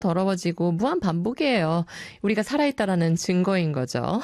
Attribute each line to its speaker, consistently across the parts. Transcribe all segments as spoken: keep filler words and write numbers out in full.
Speaker 1: 더러워지고 무한 반복이에요. 우리가 살아있다라는 증거인 거죠.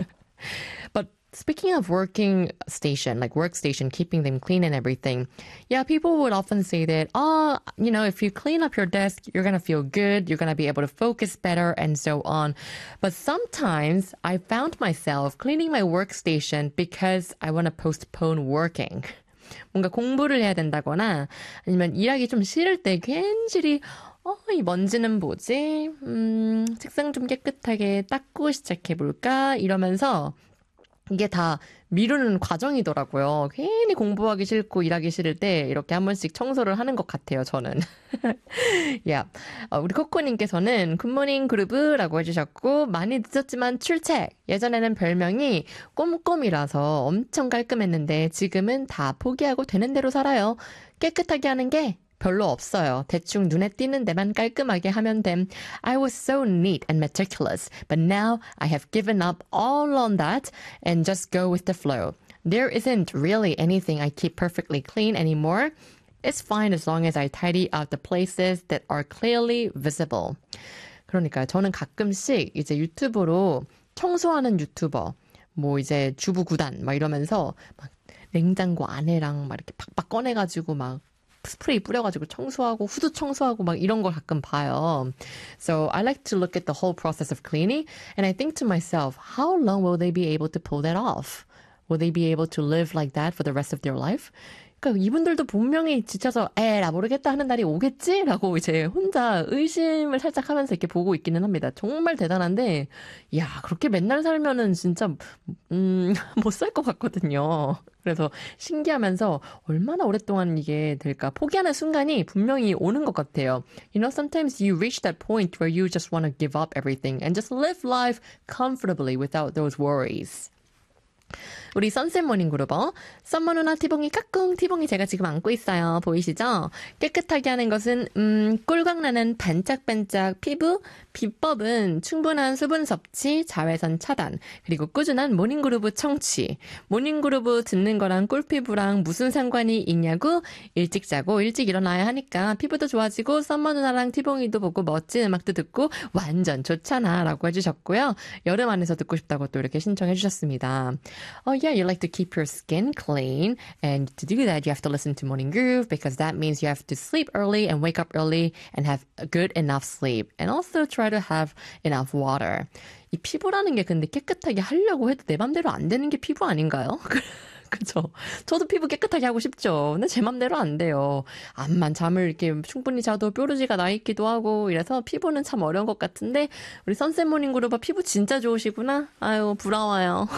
Speaker 1: But speaking of working station, like workstation, keeping them clean and everything, yeah, people would often say that, oh, you know, if you clean up your desk, you're going to feel good, you're going to be able to focus better, and so on. But sometimes I found myself cleaning my workstation because I want to postpone working. 뭔가 공부를 해야 된다거나 아니면 일하기 좀 싫을 때 괜시리 어, 이 먼지는 뭐지? 음, 책상 좀 깨끗하게 닦고 시작해볼까? 이러면서 이게 다 미루는 과정이더라고요. 괜히 공부하기 싫고 일하기 싫을 때 이렇게 한 번씩 청소를 하는 것 같아요, 저는. yeah. 어, 우리 코코님께서는 굿모닝 그루브라고 해주셨고 많이 늦었지만 출첵. 예전에는 별명이 꼼꼼이라서 엄청 깔끔했는데 지금은 다 포기하고 되는 대로 살아요. 깨끗하게 하는 게 별로 없어요. 대충 눈에 띄는 데만 깔끔하게 하면 됨. I was so neat and meticulous, but now I have given up all on that and just go with the flow. There isn't really anything I keep perfectly clean anymore. It's fine as long as I tidy out the places that are clearly visible. 그러니까요. 저는 가끔씩 이제 유튜브로 청소하는 유튜버, 뭐 이제 주부 구단 막 이러면서 막 냉장고 안에랑 막 이렇게 팍팍 꺼내가지고 막 스프레이 뿌려가지고 청소하고 후드 청소하고 막 이런 걸 가끔 봐요. So I like to look at the whole process of cleaning and I think to myself, how long will they be able to pull that off? Will they be able to live like that for the rest of their life? 그러니까 이분들도 분명히 지쳐서 에라 모르겠다 하는 날이 오겠지라고 이제 혼자 의심을 살짝 하면서 이렇게 보고 있기는 합니다. 정말 대단한데 야 그렇게 맨날 살면은 진짜 음, 못 살 것 같거든요. 그래서 신기하면서 얼마나 오랫동안 이게 될까 포기하는 순간이 분명히 오는 것 같아요. You know, sometimes you reach that point where you just want to give up everything and just live life comfortably without those worries. 우리 선셋 모닝 그루버 썸머 누나 티봉이 까꿍 티봉이 제가 지금 안고 있어요. 보이시죠? 깨끗하게 하는 것은 음, 꿀광나는 반짝반짝 피부 비법은 충분한 수분 섭취, 자외선 차단 그리고 꾸준한 모닝 그루브 청취. 모닝 그루브 듣는 거랑 꿀피부랑 무슨 상관이 있냐고 일찍 자고 일찍 일어나야 하니까 피부도 좋아지고 썸머 누나랑 티봉이도 보고 멋진 음악도 듣고 완전 좋잖아 라고 해주셨고요. 여름 안에서 듣고 싶다고 또 이렇게 신청해 주셨습니다. Oh yeah, you like to keep your skin clean, and to do that you have to listen to Morning Groove because that means you have to sleep early and wake up early and have a good enough sleep, and also try to have enough water. 이 피부라는 게 근데 깨끗하게 하려고 해도 내 맘대로 안 되는 게 피부 아닌가요? 그죠? 저도 피부 깨끗하게 하고 싶죠. 근데 제 맘대로 안 돼요. 암만 잠을 이렇게 충분히 자도 뾰루지가 나 있기도 하고 이래서 피부는 참 어려운 것 같은데 우리 선셋 모닝 그룹 피부 진짜 좋으시구나. 아유 부러워요.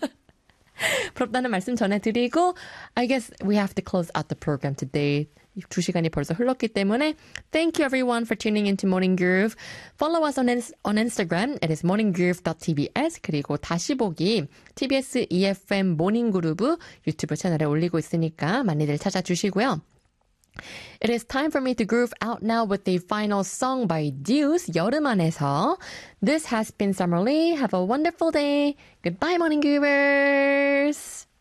Speaker 1: 부럽다는 말씀 전해드리고 I guess we have to close out the program today. 두 시간이 벌써 흘렀기 때문에 Thank you everyone for tuning into Morning Groove. Follow us on, on Instagram. It is morninggroove.tbs 그리고 다시 보기 티비에스 이에프엠 모닝그루브 유튜브 채널에 올리고 있으니까 많이들 찾아주시고요. It is time for me to groove out now with the final song by Deuce, 여름 안에서. This has been Summer Lee. Have a wonderful day. Goodbye, Morning Groovers!